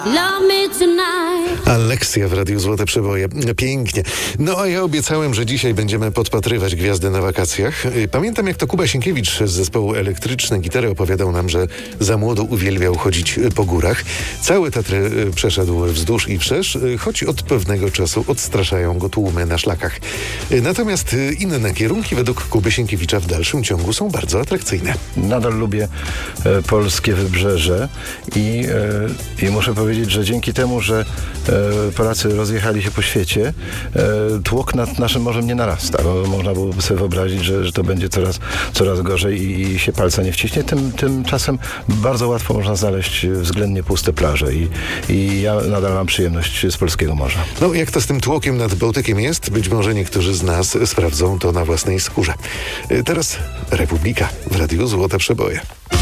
Love me tonight. Aleksia w Radiu Złote Przeboje. Pięknie. No a ja obiecałem, że dzisiaj będziemy podpatrywać gwiazdy na wakacjach. Pamiętam, jak to Kuba Sienkiewicz z zespołu Elektryczne Gitary opowiadał nam, że za młodu uwielbiał chodzić po górach. Całe Tatry przeszedł wzdłuż i wszerz, choć od pewnego czasu odstraszają go tłumy na szlakach. Natomiast inne kierunki według Kuby Sienkiewicza w dalszym ciągu są bardzo atrakcyjne. Nadal lubię polskie wybrzeże i muszę powiedzieć, że dzięki temu, że Polacy rozjechali się po świecie, tłok nad naszym morzem nie narasta. Bo można byłoby sobie wyobrazić, że to będzie coraz gorzej i się palca nie wciśnie. Tymczasem bardzo łatwo można znaleźć względnie puste plaże i ja nadal mam przyjemność z polskiego morza. No, jak to z tym tłokiem nad Bałtykiem jest, być może niektórzy z nas sprawdzą to na własnej skórze. Teraz Republika w Radiu Złote Przeboje.